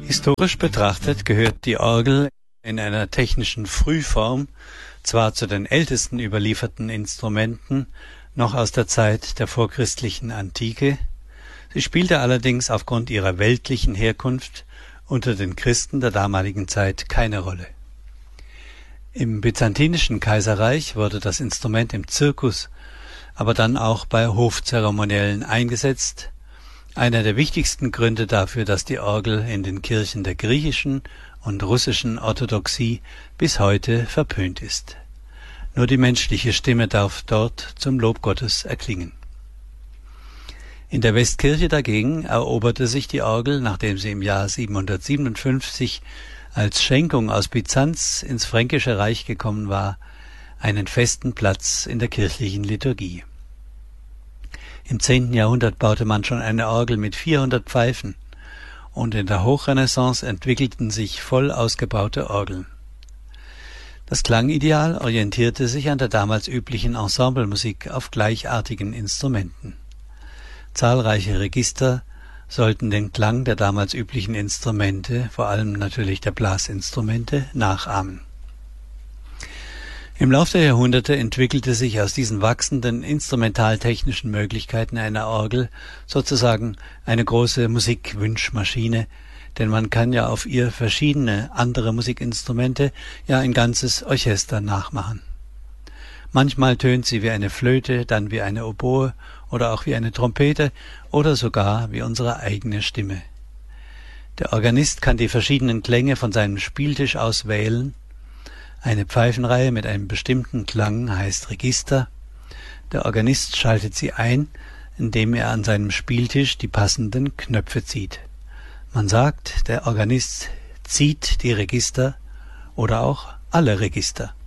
Historisch betrachtet gehört die Orgel in einer technischen Frühform zwar zu den ältesten überlieferten Instrumenten, noch aus der Zeit der vorchristlichen Antike, sie spielte allerdings aufgrund ihrer weltlichen Herkunft unter den Christen der damaligen Zeit keine Rolle. Im Byzantinischen Kaiserreich wurde das Instrument im Zirkus, aber dann auch bei Hofzeremoniellen eingesetzt. Einer der wichtigsten Gründe dafür, dass die Orgel in den Kirchen der griechischen und russischen Orthodoxie bis heute verpönt ist. Nur die menschliche Stimme darf dort zum Lob Gottes erklingen. In der Westkirche dagegen eroberte sich die Orgel, nachdem sie im Jahr 757 als Schenkung aus Byzanz ins Fränkische Reich gekommen war, einen festen Platz in der kirchlichen Liturgie. Im 10. Jahrhundert baute man schon eine Orgel mit 400 Pfeifen und in der Hochrenaissance entwickelten sich voll ausgebaute Orgeln. Das Klangideal orientierte sich an der damals üblichen Ensemblemusik auf gleichartigen Instrumenten. Zahlreiche Register sollten den Klang der damals üblichen Instrumente, vor allem natürlich der Blasinstrumente, nachahmen. Im Lauf der Jahrhunderte entwickelte sich aus diesen wachsenden instrumentaltechnischen Möglichkeiten einer Orgel sozusagen eine große Musikwünschmaschine, denn man kann ja auf ihr verschiedene andere Musikinstrumente, ja ein ganzes Orchester nachmachen. Manchmal tönt sie wie eine Flöte, dann wie eine Oboe oder auch wie eine Trompete oder sogar wie unsere eigene Stimme. Der Organist kann die verschiedenen Klänge von seinem Spieltisch aus wählen. Eine Pfeifenreihe mit einem bestimmten Klang heißt Register. Der Organist schaltet sie ein, indem er an seinem Spieltisch die passenden Knöpfe zieht. Man sagt, der Organist zieht die Register oder auch alle Register.